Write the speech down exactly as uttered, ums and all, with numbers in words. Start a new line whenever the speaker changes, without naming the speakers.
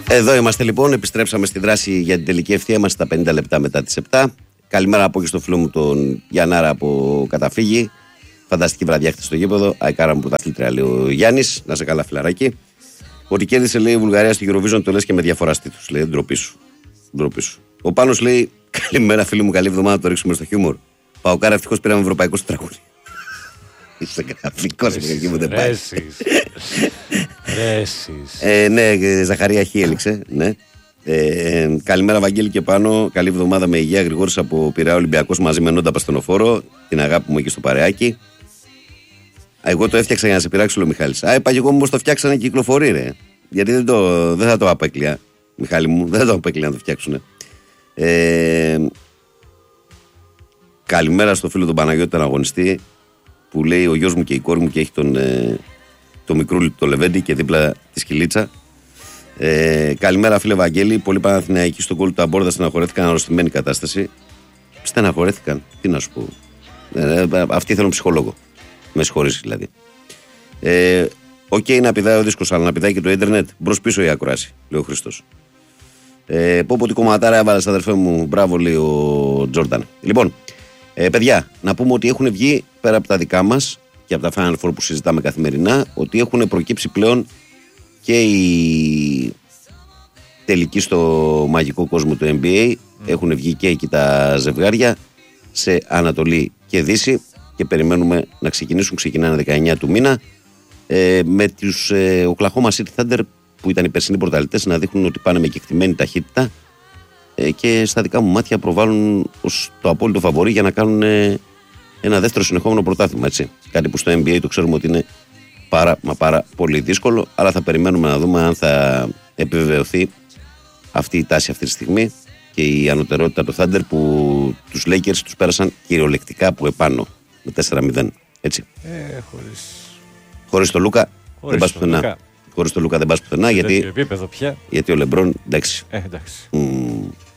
Εδώ είμαστε λοιπόν, επιστρέψαμε στη δράση για την τελική ευθεία μας στα πενήντα λεπτά μετά τις επτά. Καλημέρα από εκεί στο φίλο μου τον Γιαννάρα από Καταφύγη. Φανταστική βραδιά χτες στο γήπεδο. Αεκάρα μου πρωταθλήτρια, λέει ο Γιάννης. Να σε καλά, φιλαράκι. Ότι κέρδισε, λέει, η Βουλγαρία στη Eurovision, το λες και με διαφορά στήθους. Λέει, ντροπή σου. Ντροπή σου. Ο Πάνος λέει, καλημέρα φίλοι μου, καλή εβδομάδα, το ρίξουμε στο χιούμορ. Παοκάρα, ευτυχώς πήραμε ευρωπαϊκό στο τραγούδι. Είσαι γραφικός, εκεί μου δεν πάει. Ε, ναι, Ζαχαρία Χ έληξε. Ναι. Ε, καλημέρα, Βαγγέλη και πάνω. Καλή εβδομάδα με υγεία. Γρηγόρης από Πειραιά Ολυμπιακός μαζί με Νόντα Παστονοφόρο. Την αγάπη μου εκεί στο παρεάκι. Εγώ το έφτιαξα για να σε πειράξει, ο Μιχάλης. Α, είπα και εγώ μου το φτιάξανε και κυκλοφορεί, ρε. Γιατί δεν, το, δεν θα το απέκλεια, Μιχάλη μου. Δεν θα το απέκλεια να το φτιάξουν. Ε, καλημέρα στο φίλο τον Παναγιώτη, τον αγωνιστή. Που λέει ο γιος μου και η κόρη μου και έχει τον, ε, το μικρούλι του το Λεβέντι και δίπλα τη σκυλίτσα. Ε, καλημέρα φίλε Βαγγέλη. Πολλοί Παναθηναϊκοί στον κόλ του Αμπόρδα στεναχωρέθηκαν, αρρωστημένη κατάσταση. Στεναχωρέθηκαν, τι να σου πω. Ε, αυτοί θέλουν ψυχολόγο. Με συγχωρείς δηλαδή. Ε, Οκ, okay, να πηδάει ο δίσκος, αλλά να πηδάει και το ίντερνετ. Μπρος πίσω η ακρόαση, λέει ο Χριστός. Ε, πω πω τι κομματάρα έβαλε, αδερφέ μου. Μπράβο, λέει ο Τζόρνταν. Λοιπόν, ε, παιδιά, να πούμε ότι έχουν βγει πέρα από τα δικά μας και από τα Final Four που συζητάμε καθημερινά, ότι έχουν προκύψει πλέον και οι τελικοί στο μαγικό κόσμο του N B A. Mm. Έχουν βγει και εκεί τα ζευγάρια σε Ανατολή και Δύση και περιμένουμε να ξεκινήσουν. Ξεκινάνε δεκαεννιά του μήνα ε, με τους ε, Oklahoma City Thunder που ήταν οι περσινοί πρωταθλητές να δείχνουν ότι πάνε με κεκτημένη ταχύτητα ε, και στα δικά μου μάτια προβάλλουν ως το απόλυτο φαβορί για να κάνουν ε, ένα δεύτερο συνεχόμενο πρωτάθλημα. Έτσι. Κάτι που στο N B A το ξέρουμε ότι είναι πάρα μα πάρα πολύ δύσκολο, αλλά θα περιμένουμε να δούμε αν θα επιβεβαιωθεί αυτή η τάση αυτή τη στιγμή και η ανωτερότητα του Thunder που τους Lakers τους πέρασαν κυριολεκτικά από επάνω με τέσσερα μηδέν. Έτσι.
Ε, χωρίς...
χωρίς το Λούκα δεν πας πουθενά. Χωρίς το Λούκα δεν πας πουθενά γιατί,
γιατί ο Λεμπρόν
εντάξει.
Ε, εντάξει.
Mm.